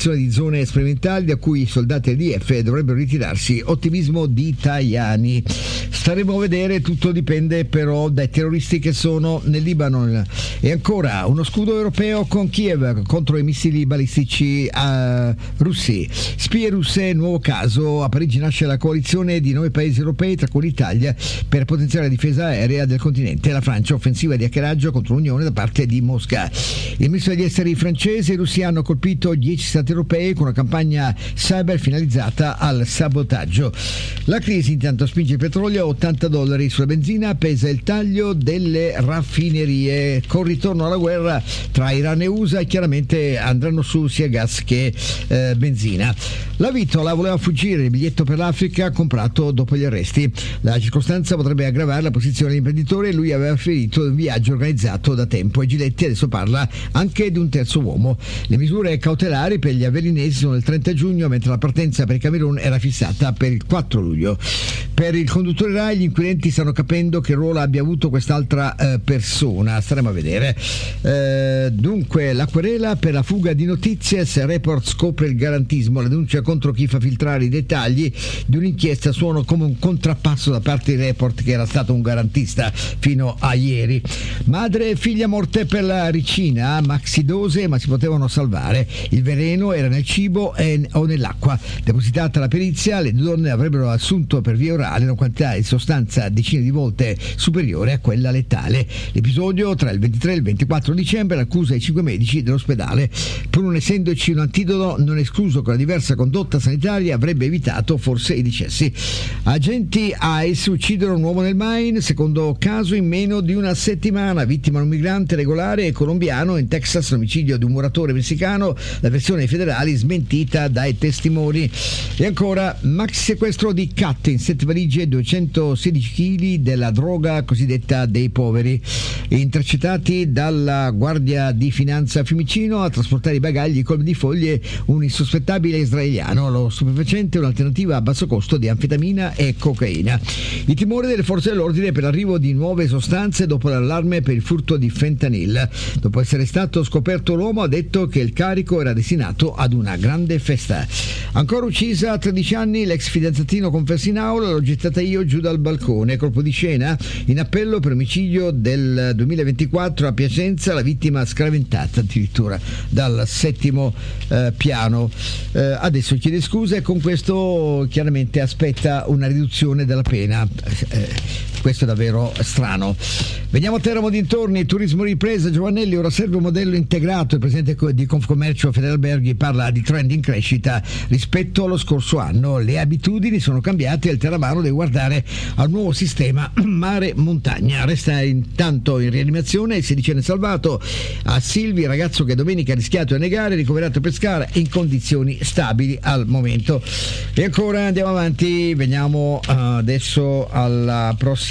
l'occupazione di zone sperimentali da cui i soldati dell'IDF dovrebbero ritirarsi. Ottimismo di Tajani. Staremo a vedere, tutto dipende però dai terroristi che sono nel Libano. E ancora uno scudo europeo con Kiev contro i missili balistici russi. Spie russe, nuovo caso. A Parigi nasce la coalizione di 9 paesi europei, tra cui l'Italia, per potenziare la difesa aerea del continente. La Francia, offensiva di hackeraggio contro l'Unione da parte di Mosca. Il ministro degli esteri francese: i russi hanno colpito 10 stati europei con una campagna cyber finalizzata al sabotaggio. La crisi intanto spinge il petrolio a $80 sulla benzina, pesa il taglio delle raffinerie. Con ritorno alla guerra tra Iran e USA chiaramente andranno su sia gas che benzina. La Vitola voleva fuggire, il biglietto per l'Africa comprato dopo gli arresti. La circostanza potrebbe aggravare la posizione dell'imprenditore, lui aveva ferito un viaggio organizzato da tempo e Giletti adesso parla anche di un terzo uomo. Le misure cautelari per gli avellinesi sono il 30 giugno, mentre la partenza per il Camerun era fissata per il 4 luglio. Per il conduttore Rai gli inquirenti stanno capendo che ruolo abbia avuto quest'altra persona, staremo a vedere. Dunque la querela per la fuga di notizie, se Report scopre il garantismo, la denuncia contro chi fa filtrare i dettagli di un'inchiesta suona come un contrappasso da parte di Report, che era stato un garantista fino a ieri. Madre e figlia morte per la ricina, maxidose, ma si potevano salvare. Il veleno era nel cibo o nell'acqua. Depositata la perizia, le due donne avrebbero assunto per via orale una quantità di sostanza decine di volte superiore a quella letale. L'episodio tra il 23 e il 24 dicembre l'accusa ai 5 medici dell'ospedale. Pur non essendoci un antidoto, non è escluso che la diversa condotta sanitaria avrebbe evitato forse i decessi. Agenti ICE uccidono un uomo nel Maine, secondo caso in meno di una settimana. Vittima un migrante regolare colombiano. In Texas l'omicidio di un muratore messicano, la versione dei federali smentita dai testimoni. E ancora maxi sequestro di Cat, in 7 valigie 216 kg della droga cosiddetta dei poveri. Intercettati dalla Guardia di Finanza a Fiumicino a trasportare i bagagli colmi di foglie un insospettabile israeliano. Lo stupefacente è un'alternativa a basso costo di anfetamina e cocaina. I timori delle forze dell'ordine per l'arrivo di nuove sostanze dopo l'allarme per il furto di fentanyl. Dopo essere stato scoperto, l'uomo ha detto che il carico era destinato ad una grande festa. Ancora uccisa a 13 anni, l'ex fidanzatino confessa in aula: l'ho gettata io giù dal balcone. Colpo di scena in appello per omicidio del 2024 a Piacenza, la vittima scraventata addirittura dal 7° piano. Adesso chiede scusa e con questo chiaramente aspetta una riduzione della pena. Questo è davvero strano. Veniamo a Teramo dintorni, turismo ripresa. Giovannelli: ora serve un modello integrato. Il presidente di Confcommercio Federalberghi parla di trend in crescita rispetto allo scorso anno. Le abitudini sono cambiate e il Terramano deve guardare al nuovo sistema mare-montagna. Resta intanto in rianimazione il 16enne salvato a Silvi, ragazzo che domenica ha rischiato di annegare, ricoverato a Pescara in condizioni stabili al momento. E ancora andiamo avanti, veniamo adesso alla prossima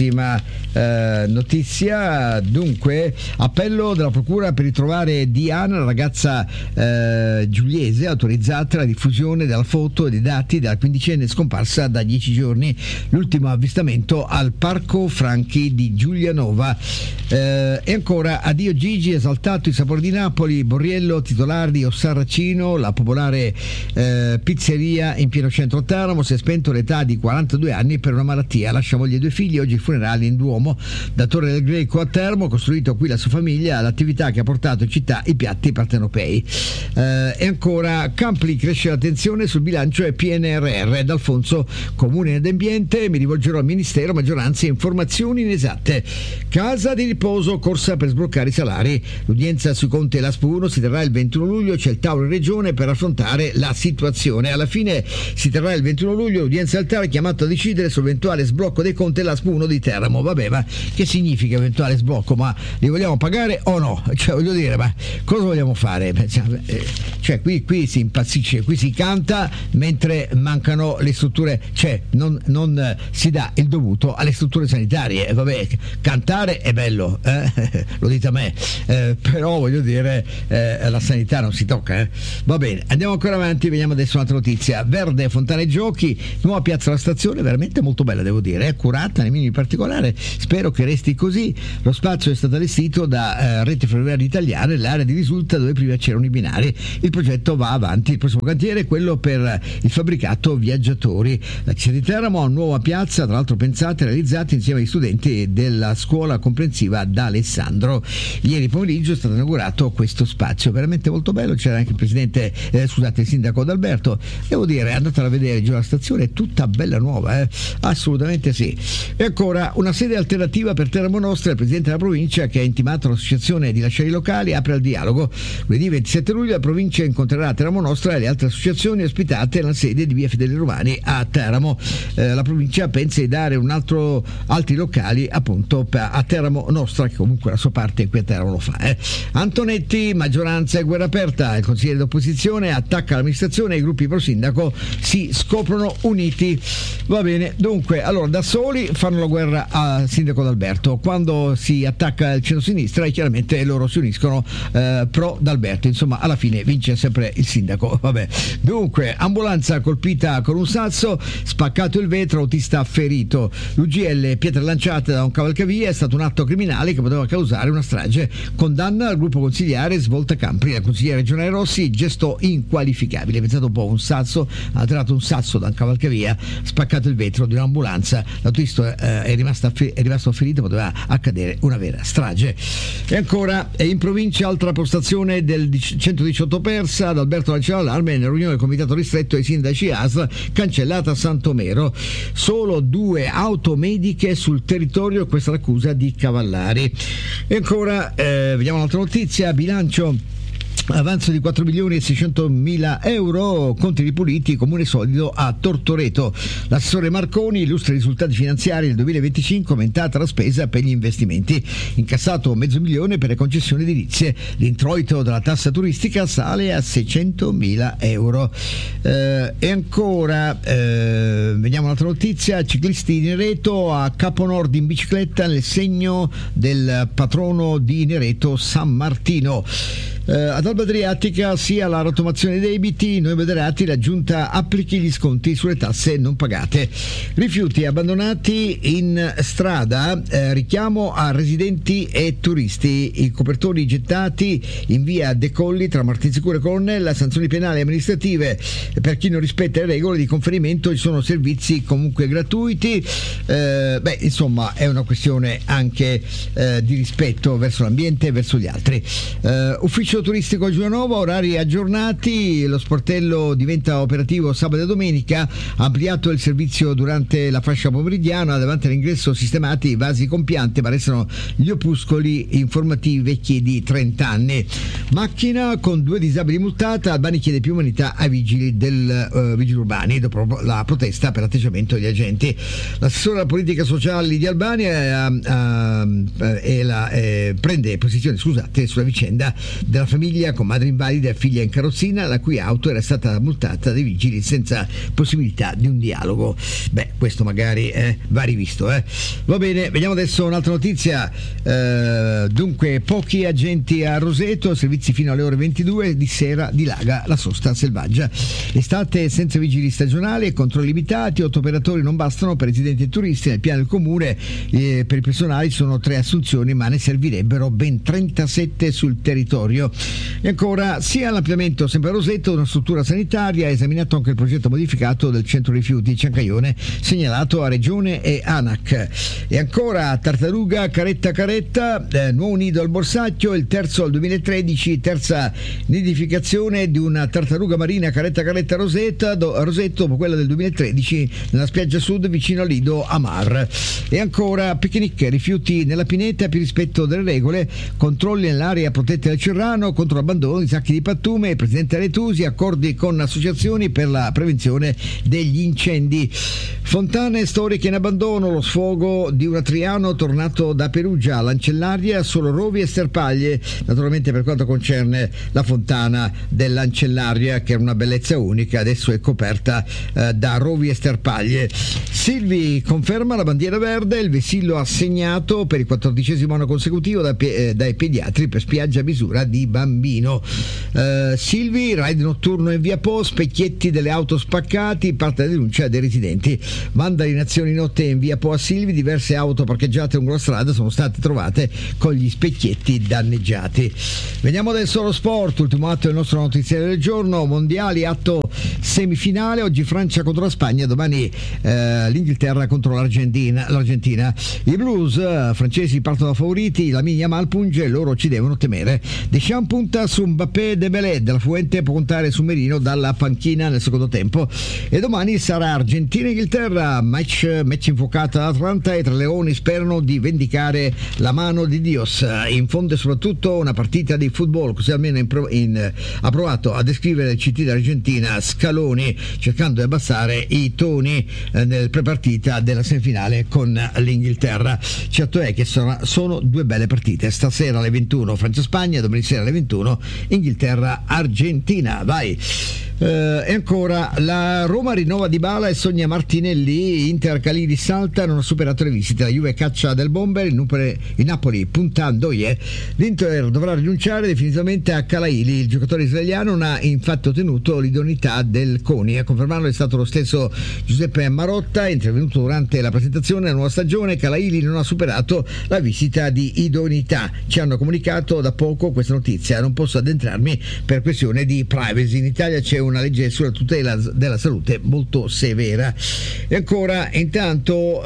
notizia. Dunque, appello della procura per ritrovare Diana, la ragazza giuliese autorizzata alla diffusione della foto e dei dati della quindicenne scomparsa da 10 giorni. L'ultimo avvistamento al Parco Franchi di Giulianova. E ancora addio Gigi, esaltato il sapore di Napoli. Borriello, titolare di Ossarracino, la popolare pizzeria in pieno centro Teramo, si è spento all'età di 42 anni per una malattia. Lascia moglie e 2 figli, oggi funerali in Duomo. Da Torre del Greco a Termo, costruito qui la sua famiglia, l'attività che ha portato in città i piatti partenopei. E ancora Campli, cresce l'attenzione sul bilancio e PNRR. D'Alfonso, comune ed ambiente, mi rivolgerò al ministero, maggioranza e informazioni inesatte. Casa di riposo, corsa per sbloccare i salari. L'udienza sui conti dell'Aspo 1 si terrà il 21 luglio, c'è il tavolo in regione per affrontare la situazione. Alla fine si terrà il 21 luglio l'udienza al TAR, chiamato a decidere sull'eventuale sblocco dei conti dell'Aspo 1 di Teramo. Vabbè, ma che significa eventuale sblocco? Ma li vogliamo pagare o no? Cioè, voglio dire, ma cosa vogliamo fare? Cioè, qui si impazzisce, qui si canta mentre mancano le strutture, cioè non si dà il dovuto alle strutture sanitarie. Vabbè, cantare è bello, lo dite a me, però voglio dire, la sanità non si tocca. Va bene, andiamo ancora avanti, veniamo adesso un'altra notizia. Verde, Fontane Giochi, nuova piazza della stazione, veramente molto bella, devo dire, curata nei minimi particolare, spero che resti così. Lo spazio è stato allestito da Rete Ferroviaria Italiana nell'area di Risulta dove prima c'erano i binari. Il progetto va avanti, il prossimo cantiere è quello per il fabbricato viaggiatori. La città di Teramo ha una nuova piazza, tra l'altro pensata e realizzata insieme agli studenti della scuola comprensiva d'Alessandro. Ieri pomeriggio è stato inaugurato questo spazio veramente molto bello, c'era anche il sindaco D'Alberto. Devo dire, andatela a vedere giù alla stazione, è tutta bella nuova, assolutamente sì. E ancora una sede alternativa per Teramo Nostra. Il presidente della provincia, che ha intimato all'associazione di lasciare i locali, apre al dialogo. Lunedì 27 luglio la provincia incontrerà Teramo Nostra e le altre associazioni ospitate nella sede di via Fedele Romani a Teramo. La provincia pensa di dare altri locali appunto a Teramo Nostra, che comunque la sua parte qui a Teramo lo fa. Antonetti, maggioranza e guerra aperta. Il consigliere d'opposizione attacca l'amministrazione e i gruppi pro sindaco si scoprono uniti. Va bene, dunque, allora da soli fanno la guerra al sindaco D'Alberto, quando si attacca il centro-sinistra chiaramente loro si uniscono pro D'Alberto, insomma alla fine vince sempre il sindaco. Vabbè. Dunque, ambulanza colpita con un sasso, spaccato il vetro, autista ferito. L'UGL, pietre lanciate da un cavalcavia, è stato un atto criminale che poteva causare una strage. Condanna al gruppo consigliare Svolta Campri. La consigliera regionale Rossi, gesto inqualificabile. Pensate un po', un sasso, ha tirato un sasso da un cavalcavia, spaccato il vetro di un'ambulanza, l'autista è rimasto ferito, poteva accadere una vera strage. E ancora, in provincia altra postazione del 118 persa, ad Alberto lancia l'allarme nella riunione del comitato ristretto ai sindaci ASL, cancellata a Santomero. Solo 2 auto mediche sul territorio, questa è l'accusa di Cavallari. E ancora, vediamo un'altra notizia, bilancio. Avanzo di 4.600.000 euro, conti ripuliti, comune solido a Tortoreto. L'assessore Marconi illustra i risultati finanziari del 2025, aumentata la spesa per gli investimenti, incassato $500.000 per le concessioni edilizie, l'introito della tassa turistica sale a 600.000 euro. E ancora, vediamo un'altra notizia, ciclisti di Nereto a Caponord in bicicletta nel segno del patrono di Nereto, San Martino. Ad Alba Adriatica sia la rottamazione dei debiti, noi moderati, la giunta applichi gli sconti sulle tasse non pagate. Rifiuti abbandonati in strada, richiamo a residenti e turisti, i copertori gettati in via De Colli tra Martinsicuro e Colonnella, sanzioni penali e amministrative per chi non rispetta le regole di conferimento, ci sono servizi comunque gratuiti. Insomma è una questione anche di rispetto verso l'ambiente e verso gli altri. Ufficio turistico Giulianova, orari aggiornati, lo sportello diventa operativo sabato e domenica, ampliato il servizio durante la fascia pomeridiana, davanti all'ingresso sistemati i vasi con piante, ma restano gli opuscoli informativi vecchi di 30 anni. Macchina con 2 disabili multata, Albani chiede più umanità ai vigili vigili urbani dopo la protesta per l'atteggiamento degli agenti. L'assessore alla politica sociale di Albani prende posizione sulla vicenda della famiglia con madre invalida e figlia in carrozzina, la cui auto era stata multata dai vigili senza possibilità di un dialogo. Questo magari va rivisto. Va bene, vediamo adesso un'altra notizia. Dunque, pochi agenti a Roseto, servizi fino alle ore 22, di sera dilaga la sosta selvaggia. Estate senza vigili stagionali e controlli limitati, 8 operatori non bastano per residenti e turisti. Nel piano del comune per il personale ci sono 3 assunzioni, ma ne servirebbero ben 37 sul territorio. E ancora, sia l'ampliamento sempre a Roseto, una struttura sanitaria, ha esaminato anche il progetto modificato del centro rifiuti Ciancaione, segnalato a Regione e ANAC. E ancora, Tartaruga Caretta, nuovo nido al Borsacchio, il terzo al 2013, terza nidificazione di una tartaruga marina Caretta Roseto, dopo quella del 2013 nella spiaggia sud vicino al lido Amar. E ancora, picnic, rifiuti nella pineta, più rispetto delle regole, controlli nell'area protetta del Cerrano contro l'abbandono di sacchi di pattume, il presidente Aretusi, accordi con associazioni per la prevenzione degli incendi. Fontane storiche in abbandono, lo sfogo di un atriano tornato da Perugia, Lancellaria, solo rovi e sterpaglie, naturalmente per quanto concerne la fontana dell'Ancellaria, che era una bellezza unica, adesso è coperta da rovi e sterpaglie. Silvi conferma la bandiera verde, il vessillo assegnato per il 14° anno consecutivo dai pediatri per spiaggia a misura di bambino. Silvi, raid notturno in via Po, specchietti delle auto spaccati, parte la denuncia dei residenti. Manda in azione notte in via Po a Silvi, diverse auto parcheggiate lungo la strada sono state trovate con gli specchietti danneggiati. Veniamo adesso allo sport, ultimo atto del nostro notiziario del giorno, mondiali, atto semifinale, oggi Francia contro la Spagna, domani l'Inghilterra contro l'Argentina. I blues francesi partono da favoriti, la Yamal punge, loro ci devono temere. Deschamps punta su Mbappé, Dembélé, della Fuente può contare su Merino dalla panchina nel secondo tempo, e domani sarà Argentina-Inghilterra, match infuocato ad Atlanta, e i tre leoni sperano di vendicare la mano di Dios. In fondo è soprattutto una partita di football, così almeno ha provato a descrivere il CT dell'Argentina Scaloni, cercando di abbassare i toni nel prepartita della semifinale con l'Inghilterra. Certo è che sono due belle partite, stasera alle 21 Francia-Spagna, domani sera alle 21 Inghilterra-Argentina. Vai! E ancora la Roma rinnova Dybala e sogna Martinelli, Inter Calini salta, non ha superato le visite, la Juve caccia Del Bomber, il Napoli punta Ndoye, l'Inter dovrà rinunciare definitivamente a Calaili, il giocatore israeliano non ha infatti ottenuto l'idoneità del CONI, a confermarlo è stato lo stesso Giuseppe Marotta, intervenuto durante la presentazione della nuova stagione. Calaili non ha superato la visita di idoneità, ci hanno comunicato da poco questa notizia, non posso addentrarmi per questione di privacy. In Italia c'è una legge sulla tutela della salute molto severa. E ancora intanto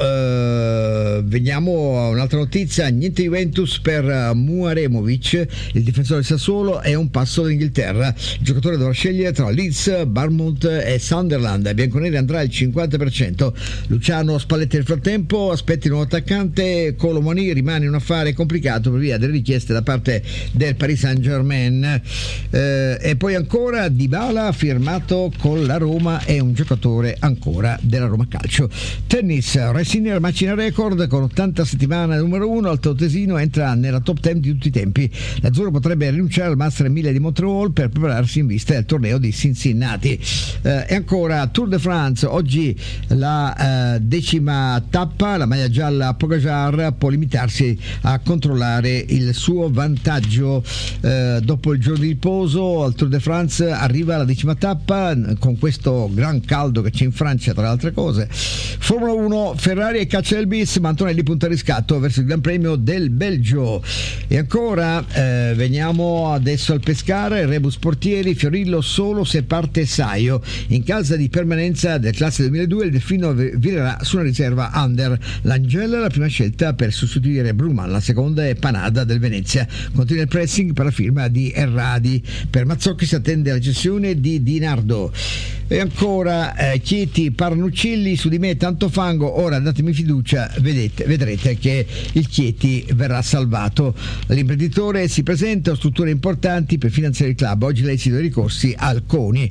veniamo a un'altra notizia, niente Juventus per Muaremovic, il difensore del Sassuolo è un passo dall'Inghilterra, il giocatore dovrà scegliere tra Leeds, Bournemouth e Sunderland, bianconeri andrà il 50%. Luciano Spalletti nel frattempo aspetta il nuovo attaccante, Colomoni rimane un affare complicato per via delle richieste da parte del Paris Saint-Germain. E poi ancora Dybala firmato con la Roma, è un giocatore ancora della Roma Calcio. Tennis, Sinner macina record con 80 settimane numero 1, Alto Tesino entra nella top 10 di tutti i tempi. L'azzurro potrebbe rinunciare al Master 1000 di Montreal per prepararsi in vista del torneo di Cincinnati. E ancora Tour de France, oggi la 10ª tappa, la maglia gialla Pogacar può limitarsi a controllare il suo vantaggio. Dopo il giorno di riposo al Tour de France arriva la 10ª tappa con questo gran caldo che c'è in Francia tra le altre cose. Formula 1, Ferrari e caccia del bis, ma Antonelli punta a riscatto verso il Gran Premio del Belgio. E ancora veniamo adesso al Pescara, il rebus portieri, Fiorillo solo se parte Saio, in casa di permanenza del classe 2002 il Delfino virerà su una riserva under. L'Angela è la prima scelta per sostituire Bruman, la seconda è Panada del Venezia. Continua il pressing per la firma di Erradi, per Mazzocchi si attende la cessione di Di Nardo. E ancora Chieti, Parnuccilli, su di me tanto fango, ora datemi fiducia, vedrete che il Chieti verrà salvato. L'imprenditore si presenta a strutture importanti per finanziare il club, oggi l'esito dei ricorsi al CONI.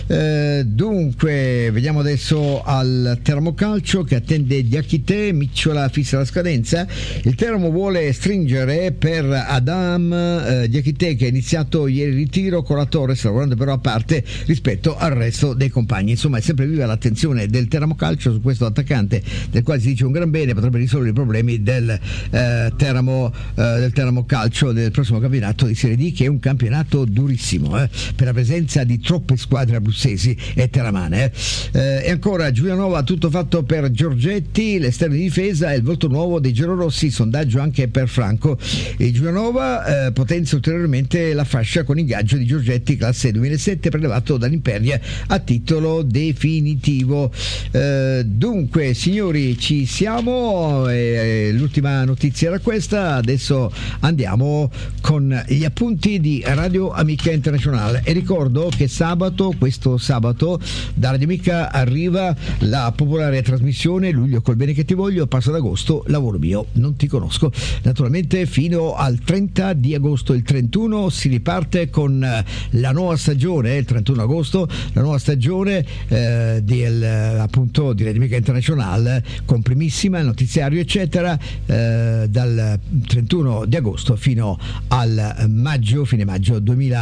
Dunque vediamo adesso al Termocalcio che attende Diachité, Micciola fissa la scadenza, il Termo vuole stringere per Adam Diachité che ha iniziato ieri il ritiro con la Torres, lavorando però a parte rispetto al resto dei compagni. Insomma è sempre viva l'attenzione del Teramo Calcio su questo attaccante del quale si dice un gran bene, potrebbe risolvere i problemi del Teramo Calcio del prossimo campionato di Serie D, che è un campionato durissimo per la presenza di troppe squadre abruzzesi e teramane. E ancora Giulianova, tutto fatto per Giorgetti, l'esterno di difesa è il volto nuovo dei giallorossi, sondaggio anche per Franco. E Giulianova potenzia ulteriormente la fascia con ingaggio di Giorgetti classe 2007 prelevato dall'Imperia a titolo definitivo. Dunque signori, ci siamo, l'ultima notizia era questa, adesso andiamo con gli appunti di Radio Amica Internazionale e ricordo che questo sabato da Radio Amica arriva la popolare trasmissione Luglio col bene che ti voglio, passo ad agosto lavoro mio non ti conosco, naturalmente fino al 30 di agosto. Il 31 si riparte con la nuova stagione, il 31 agosto la nuova stagione appunto di Radio Amica Internazionale con primissima, il notiziario eccetera, dal 31 di agosto fino al fine maggio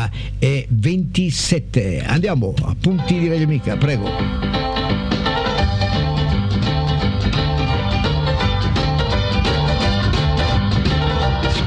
2027. Andiamo a punti di Radio Amica, prego.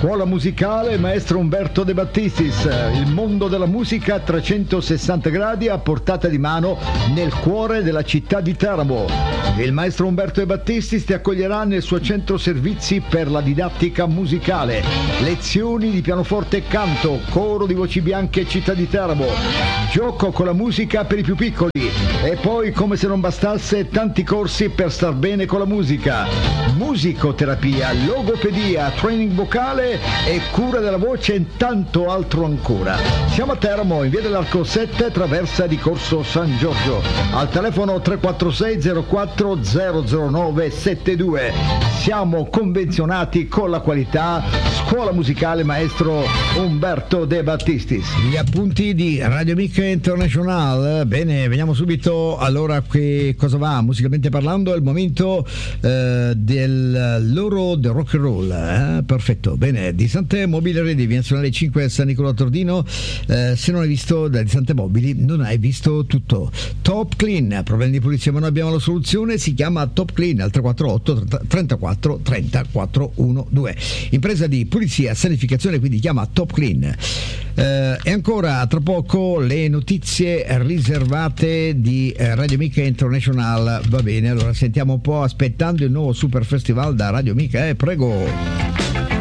Scuola musicale maestro Umberto De Battistis, il mondo della musica a 360 gradi a portata di mano nel cuore della città di Teramo. Il maestro Umberto De Battistis ti accoglierà nel suo centro servizi per la didattica musicale, lezioni di pianoforte e canto, coro di voci bianche città di Teramo, gioco con la musica per i più piccoli e poi, come se non bastasse, tanti corsi per star bene con la musica, musicoterapia, logopedia, training vocale e cura della voce e tanto altro ancora. Siamo a Teramo, in via dell'Arco 7, traversa di Corso San Giorgio, al telefono 346 04 009 72. Siamo convenzionati con la qualità. Scuola musicale maestro Umberto De Battistis. Gli appunti di Radio Amica International. Bene, veniamo subito. Allora, che cosa va musicalmente parlando? È il momento del rock and roll. Perfetto, bene. Di Sante Mobile Ready, via nazionale 5 San Nicola Tordino. Se non hai visto da Di Sante Mobili, non hai visto tutto. Top Clean, problemi di pulizia ma noi abbiamo la soluzione, si chiama Top Clean al 348 34 30 412. Impresa di pulizia, sanificazione, quindi chiama Top Clean. E ancora tra poco le notizie riservate di Radio Amica International. Va bene, allora sentiamo un po', aspettando il nuovo Super Festival da Radio Amica, prego.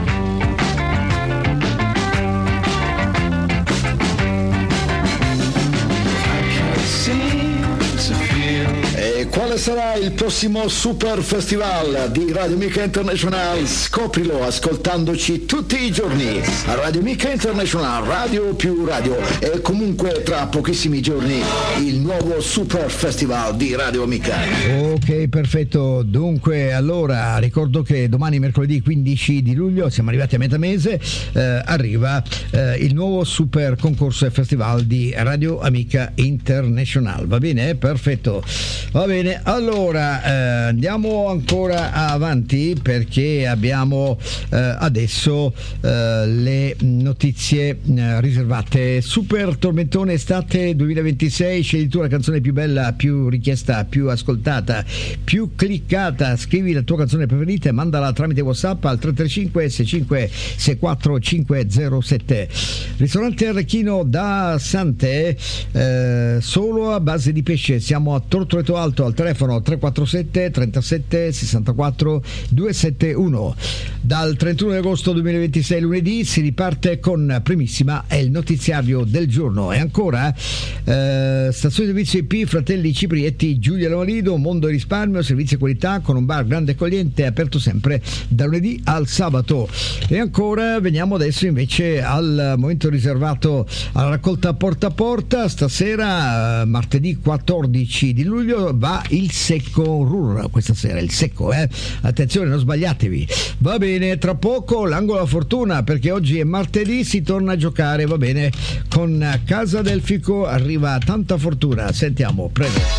Quale sarà il prossimo Super Festival di Radio Amica International? Scoprilo ascoltandoci tutti i giorni a Radio Amica International, radio più radio, e comunque tra pochissimi giorni il nuovo Super Festival di Radio Amica. Ok, perfetto. Dunque, allora ricordo che domani, mercoledì 15 di luglio, siamo arrivati a metà mese, arriva il nuovo Super Concorso e Festival di Radio Amica International. Va bene? Perfetto. Va bene. Allora andiamo ancora avanti perché abbiamo adesso le notizie riservate. Super tormentone estate 2026, scegli tu la canzone più bella, più richiesta, più ascoltata, più cliccata. Scrivi la tua canzone preferita e mandala tramite WhatsApp al 335 65 64 507. Ristorante Arrechino da Sante, solo a base di pesce. Siamo a Tortoreto Alto, al telefono 347 37 64 271. Dal 31 agosto 2026 lunedì si riparte con Primissima, è il notiziario del giorno. E ancora stazione di servizio IP Fratelli Ciprietti Giulia Lomalido, mondo e risparmio, servizi e qualità con un bar grande e accogliente, aperto sempre da lunedì al sabato. E ancora veniamo adesso invece al momento riservato alla raccolta porta a porta. Stasera martedì 14 di luglio va il secco RUR, questa sera il secco, attenzione, non sbagliatevi. Va bene, tra poco l'angolo della fortuna, perché oggi è martedì, si torna a giocare. Va bene, con Casa del Fico arriva tanta fortuna. Sentiamo, prego.